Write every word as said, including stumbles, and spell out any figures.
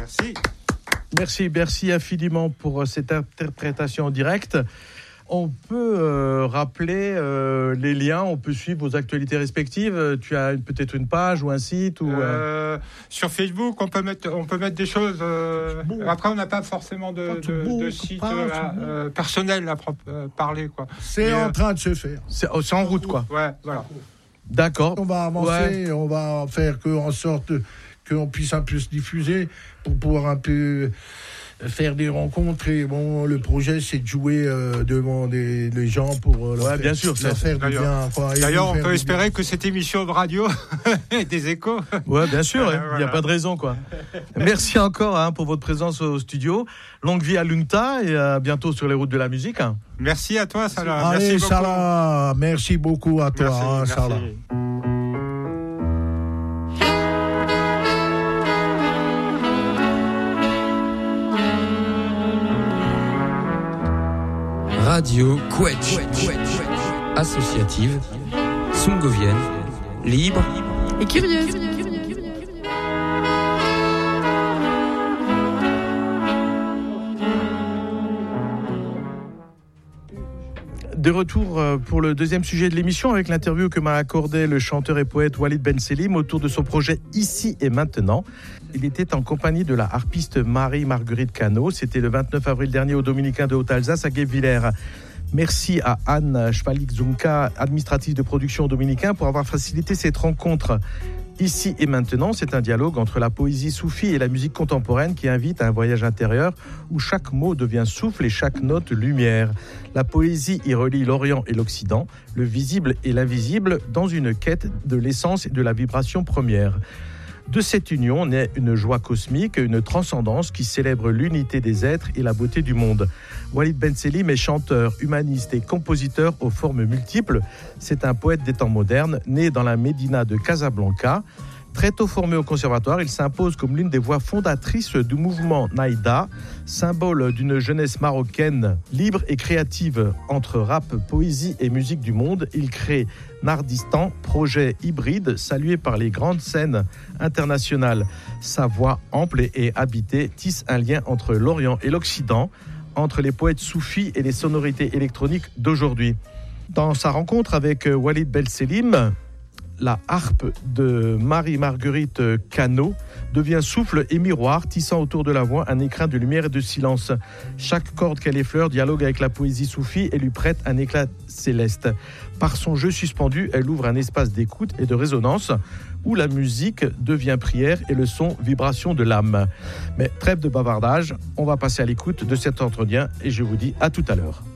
Merci. Merci, merci infiniment pour cette interprétation en direct. On peut euh, rappeler euh, les liens, on peut suivre vos actualités respectives. Tu as une, peut-être une page ou un site ou, euh... Euh, sur Facebook, on peut mettre, on peut mettre des choses. Euh, bon. Après, on n'a pas forcément de, de, bon, de site pas, euh, euh, personnel à euh, parler. Quoi. C'est Mais, en euh, train de se faire. C'est, c'est en route, quoi. Ouais, voilà. D'accord. On va avancer, ouais. On va faire que, en sorte qu'on puisse un peu se diffuser pour pouvoir un peu faire des rencontres. Et bon, le projet, c'est de jouer euh, devant des, les gens pour euh, leur, ouais, faire, bien sûr, leur faire du bien. Quoi, d'ailleurs, on peut espérer bien. Que cette émission de radio ait des échos. Ouais, bien sûr, il voilà. n'y a pas de raison, quoi. Merci encore hein, pour votre présence au studio. Longue vie à l'UNCTA et à bientôt sur les routes de la musique. Merci à toi, Salah. Allez, merci beaucoup. Salah, merci beaucoup à toi, merci, hein, merci. Salah. Radio Quetch, associative, sungovienne, libre et curieuse. De retour pour le deuxième sujet de l'émission avec l'interview que m'a accordé le chanteur et poète Walid Ben Selim autour de son projet Ici et Maintenant. Il était en compagnie de la harpiste Marie-Marguerite Cano. C'était le vingt-neuf avril dernier au Dominicain de Haute-Alsace à Guebwiller. Merci à Anne Schwalik-Zunka, administratrice de production au Dominicain, pour avoir facilité cette rencontre. Ici et Maintenant, c'est un dialogue entre la poésie soufie et la musique contemporaine qui invite à un voyage intérieur où chaque mot devient souffle et chaque note lumière. La poésie y relie l'Orient et l'Occident, le visible et l'invisible dans une quête de l'essence et de la vibration première. De cette union naît une joie cosmique, une transcendance qui célèbre l'unité des êtres et la beauté du monde. Walid Ben Selim est chanteur, humaniste et compositeur aux formes multiples. C'est un poète des temps modernes, né dans la Médina de Casablanca. Très tôt formé au conservatoire, il s'impose comme l'une des voix fondatrices du mouvement Naïda, symbole d'une jeunesse marocaine libre et créative. Entre rap, poésie et musique du monde, il crée Nardistan, projet hybride salué par les grandes scènes internationales. Sa voix ample et habitée tisse un lien entre l'Orient et l'Occident, entre les poètes soufis et les sonorités électroniques d'aujourd'hui. Dans sa rencontre avec Walid Ben Selim, la harpe de Marie-Marguerite Cano devient souffle et miroir, tissant autour de la voix un écrin de lumière et de silence. Chaque corde qu'elle effleure dialogue avec la poésie soufie et lui prête un éclat céleste. Par son jeu suspendu, elle ouvre un espace d'écoute et de résonance où la musique devient prière et le son vibration de l'âme. Mais trêve de bavardage, on va passer à l'écoute de cet entretien et je vous dis à tout à l'heure.